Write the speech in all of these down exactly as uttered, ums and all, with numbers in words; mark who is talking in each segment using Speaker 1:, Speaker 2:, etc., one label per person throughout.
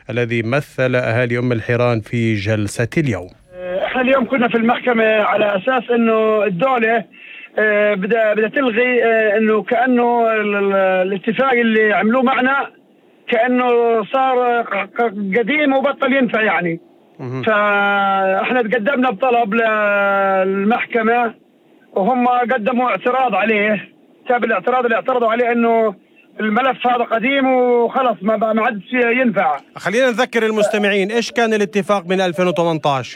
Speaker 1: الذي مثل أهالي أم الحيران في جلسة اليوم.
Speaker 2: احنا اليوم كنا في المحكمة على أساس أنه الدولة بدها بدها تلغي أنه كأنه الاتفاق اللي عملوه معنا كأنه صار قديم وبطل ينفع يعني. فاحنا تقدمنا بطلب للمحكمة وهم قدموا اعتراض عليه. تابع الاعتراض اللي اعترضوا عليه انه الملف هذا قديم وخلص ما ما عاد ينفع.
Speaker 1: خلينا نذكر المستمعين ايش كان الاتفاق من ألفين وثمانية عشر.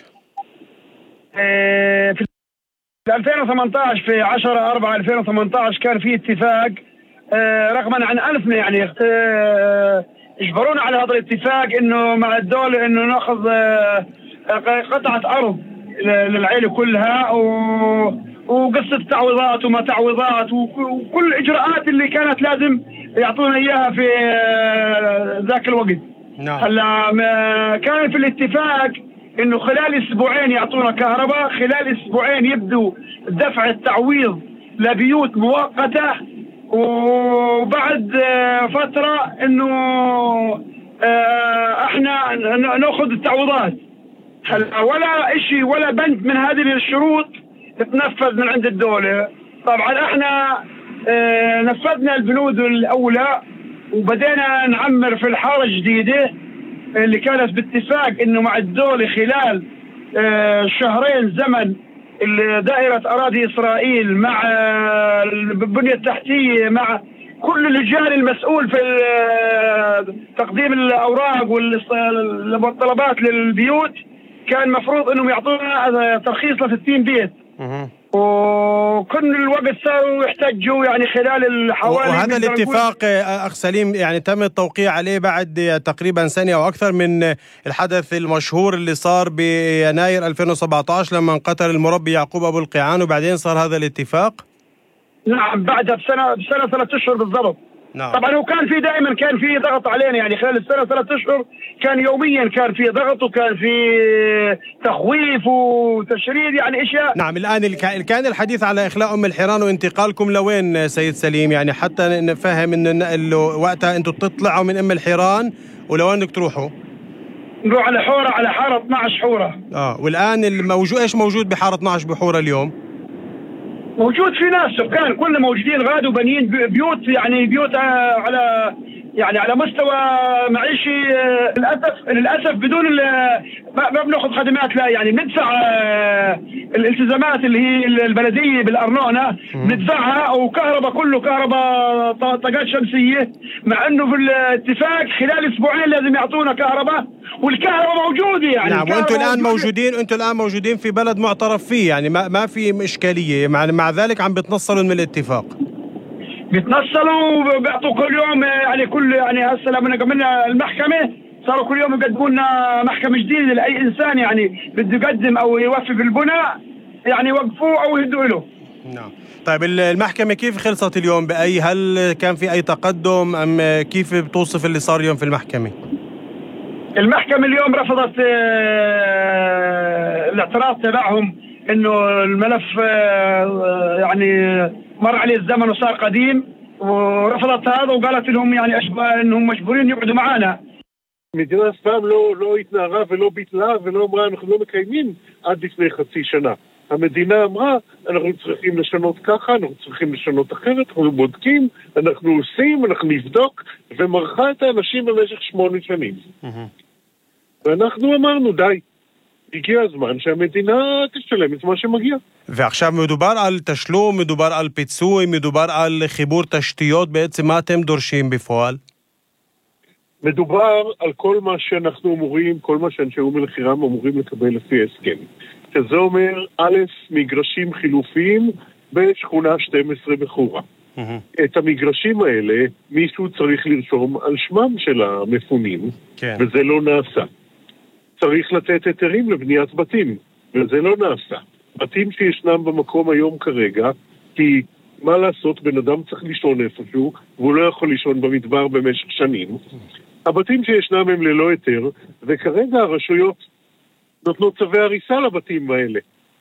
Speaker 2: في ألفين وثمانية عشر في عشرة أربعة ألفين وثمانية عشر كان في اتفاق رغما عن ألفنا يعني اجبرونا على هذا الاتفاق انه مع الدولة انه ناخذ قطعة ارض للعائلة كلها وقصة تعويضات وما تعويضات وكل الاجراءات اللي كانت لازم يعطونا اياها في ذاك الوقت. هلا كان في الاتفاق انه خلال اسبوعين يعطونا كهرباء، خلال اسبوعين يبدوا دفع التعويض لبيوت مؤقتة، وبعد فترة انه احنا ناخذ التعويضات. هلا ولا اشي ولا بند من هذه الشروط تتنفذ من عند الدولة. طبعا احنا نفذنا البنود الاولى وبدينا نعمر في الحارة الجديدة اللي كانت باتفاق انه مع الدولة خلال شهرين زمن دائرة أراضي إسرائيل مع البنية التحتية مع كل اللجان المسؤول في تقديم الأوراق والطلبات للبيوت كان مفروض أنهم يعطونا ترخيص ل ستين بيت. وكل الوقت صاروا يحتجوا يعني خلال الحوالي.
Speaker 1: وهذا الاتفاق أخ سليم يعني تم التوقيع عليه بعد تقريبا سنة أو أكثر من الحدث المشهور اللي صار بيناير ألفين وسبعة عشر لما انقتل المربي يعقوب أبو القيعان، وبعدين صار هذا الاتفاق.
Speaker 2: نعم بعدها بسنة بسنة ثلاثة أشهر بالضبط.
Speaker 1: نعم.
Speaker 2: طبعا هو كان في دائما كان في ضغط علينا يعني خلال السنة ثلاثة أشهر كان يوميا كان في ضغط وكان في تخويف وتشريد يعني اشياء.
Speaker 1: نعم. الآن كان الحديث على إخلاء أم الحيران وانتقالكم لوين سيد سليم؟ يعني حتى نفهم إن وقتها أنتم تطلعوا من أم الحيران ولوين بدك تروحوا؟
Speaker 2: نروح على حورة، على حارة اثني عشر حورة.
Speaker 1: اه والآن الموجود ايش موجود بحارة اثني عشر بحورة اليوم؟
Speaker 2: موجود في ناس سكان كلنا موجودين غادوا بنيين بيوت يعني بيوت على يعني على مستوى معيشي للاسف للاسف بدون ما بناخذ خدمات. لا يعني بندفع الالتزامات اللي هي البلديه بالارنونه بندفعها، وكهرباء كله كهرباء طاقات شمسيه، مع انه في الاتفاق خلال اسبوعين لازم يعطونا كهرباء والكهرباء موجوده يعني.
Speaker 1: نعم. وانتم الان موجودين انتم الان موجودين في بلد معترف فيه يعني ما ما في اشكاليه، مع مع ذلك عم بتنصلوا من الاتفاق.
Speaker 2: بيتنصلوا وبيعطوا كل يوم يعني كل يعني هسه لما قبلنا المحكمة صاروا كل يوم يقدموا لنا محكمة جديدة لأي إنسان يعني بده يقدم أو يوفي في البناء يعني يوقفوه أو يهدوا له.
Speaker 1: نعم. طيب المحكمة كيف خلصت اليوم؟ بأي هل كان في أي تقدم أم كيف بتوصف اللي صار اليوم في المحكمة؟
Speaker 2: المحكمة اليوم رفضت الاعتراض تبعهم إنه الملف يعني مر عليه الزمن وصار قديم، ورفضت هذا وقالت لهم يعني أشبه إنهم مجبورين يقعدوا معنا.
Speaker 3: המדינה אף פעם לא, לא התנערה ולא ביטלה ולא אמרה אנחנו לא מקיימים עד לפני חצי שנה. המדינה אמרה אנחנו צריכים לשנות ככה, אנחנו צריכים לשנות אחרת, אנחנו בודקים, אנחנו עושים, אנחנו נבדוק, ומרחה את האנשים במשך שמונה שנים. ואנחנו אמרנו די. הגיע הזמן שהמדינה תשלם את מה שמגיע.
Speaker 1: ועכשיו מדובר על תשלום, מדובר על פיצוי, מדובר על חיבור תשתיות, בעצם מה אתם דורשים בפועל?
Speaker 3: מדובר על כל מה שאנחנו אמורים, כל מה שאנשי אום אל-חיראן אמורים לקבל לפי הסכם. שזה אומר א', מגרשים חילופיים בשכונה שתים עשרה בחורה. את המגרשים האלה מישהו צריך לרשום על שמם של המפונים, וזה לא נעשה. צריך לתת היתרים לבניית בתים, וזה לא נעשה. בתים שישנם במקום היום כרגע, כי מה לעשות, בן אדם צריך לישון איפשהו, והוא לא יכול לישון במדבר במשך שנים. הבתים שישנם הם ללא היתר, וכרגע הרשויות נותנות צווי הריסה לבתים האלה.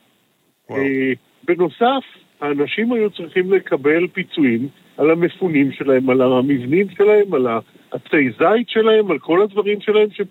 Speaker 3: בנוסף, האנשים היו צריכים לקבל פיצויים על המפונים שלהם, על המבנים שלהם, על עצי זית שלהם, על כל הדברים שלהם